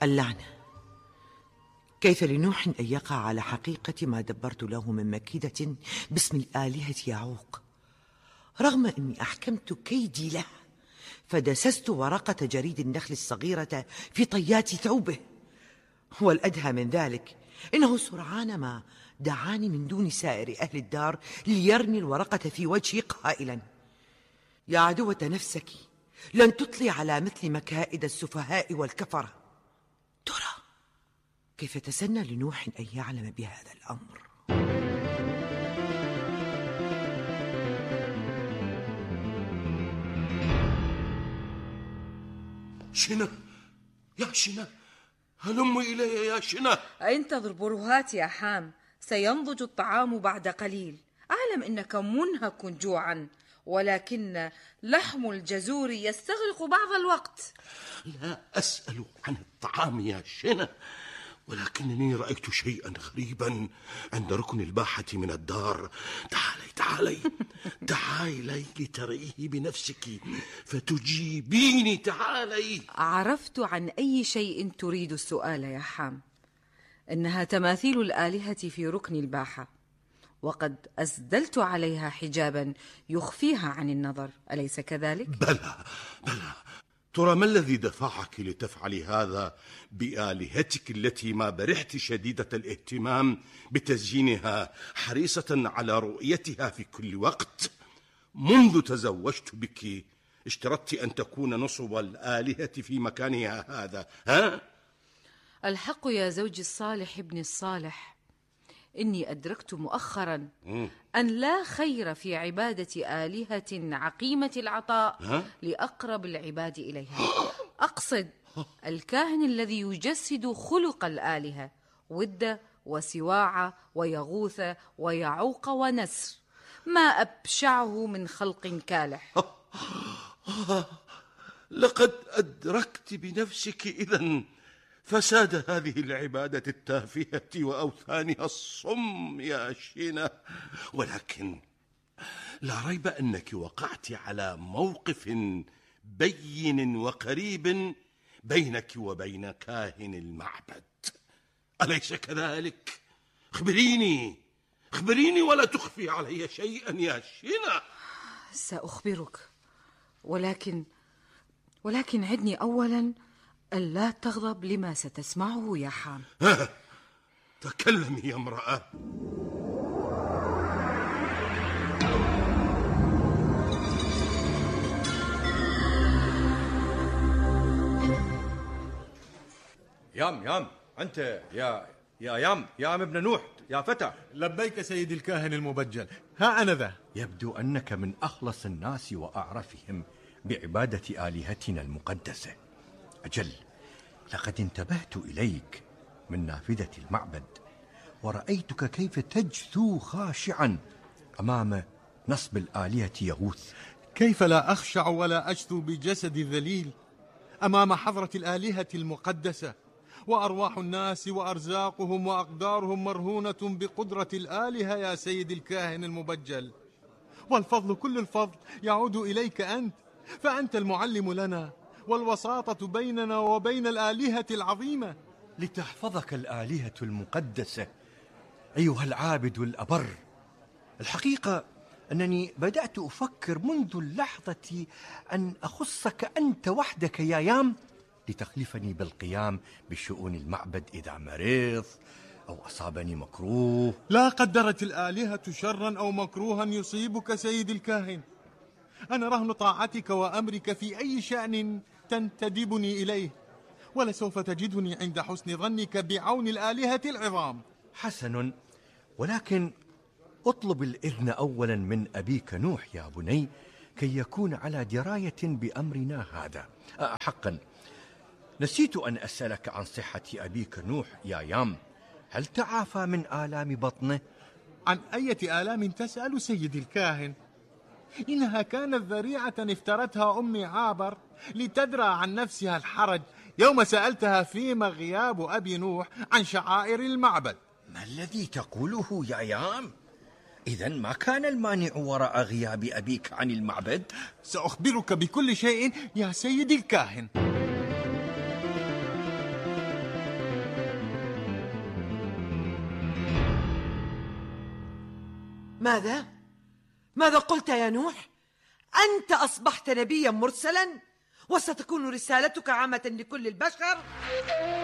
اللعنة. كيف لنوح أن يقع على حقيقة ما دبرت له من مكيدة باسم الآلهة يعوق، رغم أني أحكمت كيدي له فدسست ورقة جريد النخل الصغيرة في طيات ثوبه. والأدهى من ذلك إنه سرعان ما دعاني من دون سائر أهل الدار ليرمي الورقة في وجهي قائلا: يا عدوة نفسك، لن تطلي على مثل مكائد السفهاء والكفرة. ترى كيف تسنى لنوح أن يعلم بهذا الأمر؟ شنة يا شنة، هلم إلي يا شنة. انتظر برهات يا حام، سينضج الطعام بعد قليل. أعلم أنك منهك جوعا، ولكن لحم الجزور يستغرق بعض الوقت. لا أسأل عن الطعام يا شنة، ولكنني رأيت شيئا غريبا عند ركن الباحة من الدار. تعالي لتريه بنفسك فتجيبيني. تعالي. عرفت عن أي شيء تريد السؤال يا حام. إنها تماثيل الآلهة في ركن الباحة، وقد أسدلت عليها حجابا يخفيها عن النظر، أليس كذلك؟ بلى. ترى ما الذي دفعك لتفعلي هذا بآلهتك التي ما برحت شديدة الاهتمام بتزيينها، حريصة على رؤيتها في كل وقت؟ منذ تزوجت بك اشترطت أن تكون نصب الآلهة في مكانها هذا، ها؟ الحق يا زوجي الصالح ابن الصالح، إني أدركت مؤخرا أن لا خير في عبادة آلهة عقيمة العطاء لأقرب العباد إليها. أقصد الكاهن الذي يجسد خلق الآلهة: ود وسواع ويغوث ويعوق ونسر، ما أبشعه من خلق كالح. لقد أدركت بنفسك إذن فساد هذه العبادة التافهة وأوثانها الصم يا شينة، ولكن لا ريب أنك وقعت على موقف بين وقريب بينك وبين كاهن المعبد، أليس كذلك؟ اخبريني ولا تخفي علي شيئا يا شينة. سأخبرك، ولكن عدني أولا ألا تغضب لما ستسمعه يا حام. تكلمي يا امرأة. يام أنت يا ابن نوح يا فتى. لبيك سيدي الكاهن المبجل، ها أنا ذا. يبدو أنك من أخلص الناس وأعرفهم بعبادة آلهتنا المقدسة. أجل، لقد انتبهت إليك من نافذة المعبد ورأيتك كيف تجثو خاشعا أمام نصب الآلهة يغوث. كيف لا أخشع ولا أجثو بجسدي الذليل أمام حضرة الآلهة المقدسة، وأرواح الناس وأرزاقهم وأقدارهم مرهونة بقدرة الآلهة يا سيد الكاهن المبجل. والفضل كل الفضل يعود إليك أنت، فأنت المعلم لنا والوساطة بيننا وبين الآلهة العظيمة. لتحفظك الآلهة المقدسة أيها العابد الأبر. الحقيقة أنني بدأت أفكر منذ اللحظة أن أخصك أنت وحدك يا يام لتخلفني بالقيام بشؤون المعبد إذا مرضت أو أصابني مكروه. لا قدرت الآلهة شرا أو مكروها يصيبك سيد الكاهن. أنا رهن طاعتك وأمرك في أي شأن تنتدبني إليه، ولسوف تجدني عند حسن ظنك بعون الآلهة العظام. حسن، ولكن اطلب الإذن أولا من أبيك نوح يا بني كي يكون على دراية بأمرنا هذا. حقا نسيت أن أسألك عن صحة أبيك نوح يا يام، هل تعافى من آلام بطنه؟ عن أي آلام تسأل سيدي الكاهن؟ إنها كانت ذريعة افترتها أمي عابر لتدرى عن نفسها الحرج يوم سألتها فيما غياب أبي نوح عن شعائر المعبد. ما الذي تقوله يا يام؟ إذن ما كان المانع وراء غياب أبيك عن المعبد؟ سأخبرك بكل شيء يا سيدي الكاهن. ماذا قلت يا نوح؟ أنت أصبحت نبيا مرسلا وستكون رسالتك عامة لكل البشر؟